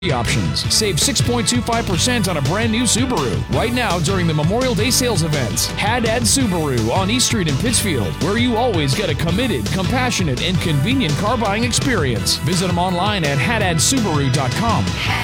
options. Save 6.25% on a brand new Subaru right now during the Memorial Day sales events. Haddad Subaru on East Street in Pittsfield, where you always get a committed, compassionate, and convenient car buying experience. Visit them online at haddadsubaru.com.